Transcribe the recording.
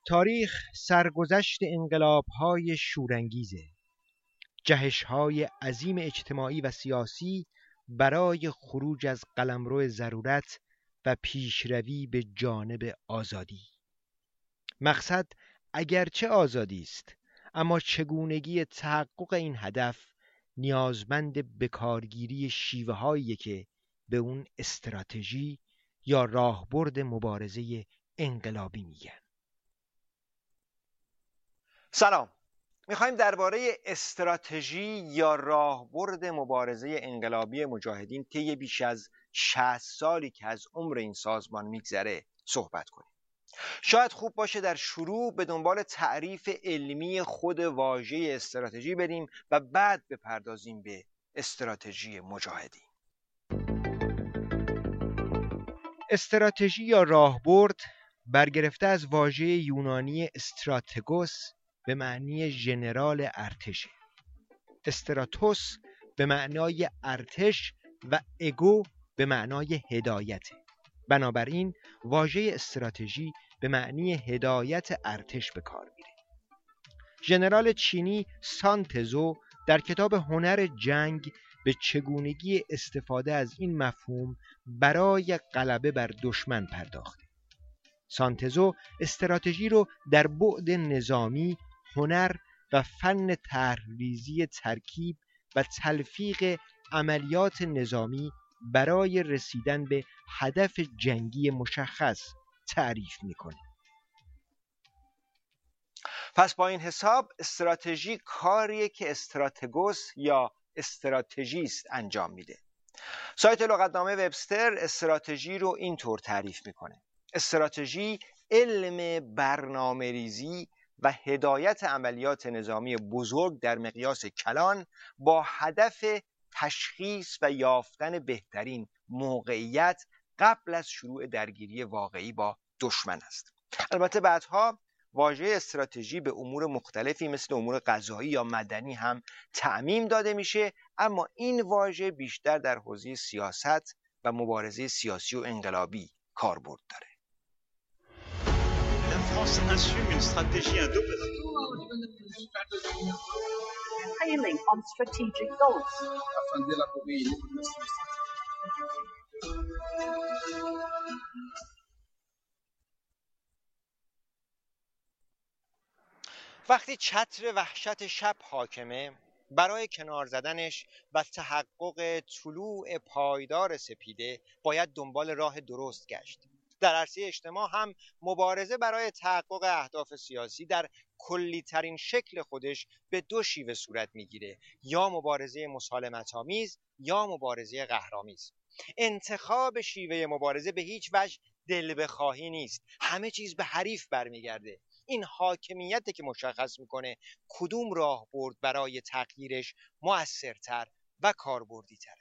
تاریخ سرگذشت انقلاب‌های شورانگیزه، جهش‌های عظیم اجتماعی و سیاسی برای خروج از قلمرو ضرورت و پیشروی به جانب آزادی. مقصد اگرچه آزادی است، اما چگونگی تحقق این هدف نیازمند بکارگیری شیوه‌هایی که به اون استراتژی یا راهبرد مبارزه انقلابی میگن. سلام. میخوایم درباره استراتژی یا راهبرد مبارزه انقلابی مجاهدین طی بیش از 60 سالی که از عمر این سازمان میگذره صحبت کنیم. شاید خوب باشه در شروع به دنبال تعریف علمی خود واژه استراتژی بریم و بعد بپردازیم به استراتژی مجاهدین. استراتژی یا راهبرد برگرفته از واژه یونانی استراتگوس به معنی ژنرال ارتش، استراتوس به معنای ارتش و اگو به معنای هدایت. بنابراین واژه استراتژی به معنی هدایت ارتش به کار میره. ژنرال چینی سان تزو در کتاب هنر جنگ به چگونگی استفاده از این مفهوم برای غلبه بر دشمن پرداخته. سان تزو استراتژی رو در بعد نظامی، هنر و فن طرح‌ریزی ترکیب و تلفیق عملیات نظامی برای رسیدن به هدف جنگی مشخص تعریف میکنه. پس با این حساب استراتژی کاریه که استراتگوس یا استراتژیست انجام میده. سایت لغتنامه وبستر استراتژی رو اینطور تعریف میکنه: استراتژی علم برنامه‌ریزی و هدایت عملیات نظامی بزرگ در مقیاس کلان با هدف تشخیص و یافتن بهترین موقعیت قبل از شروع درگیری واقعی با دشمن است. البته بعدها واژه استراتژی به امور مختلفی مثل امور قضایی یا مدنی هم تعمیم داده میشه، اما این واژه بیشتر در حوزه سیاست و مبارزه سیاسی و انقلابی کاربرد داره. La France assume une stratégie failing on strategic goals. afin d'élaborer une évaluation وقتی چتر وحشت شب حاکمه، برای کنار زدنش و تحقق طلوع پایدار سپیده باید دنبال راه درست گشت. در عرصه اجتماع هم مبارزه برای تحقق اهداف سیاسی در کلی ترین شکل خودش به دو شیوه صورت میگیره: یا مبارزه مسالمت‌آمیز یا مبارزه قهرآمیز. انتخاب شیوه مبارزه به هیچ وجه دل بخواهی نیست، همه چیز به حریف برمیگرده. این حاکمیته که مشخص میکنه کدوم راه برد برای تغییرش مؤثرتر و کاربردی‌تر.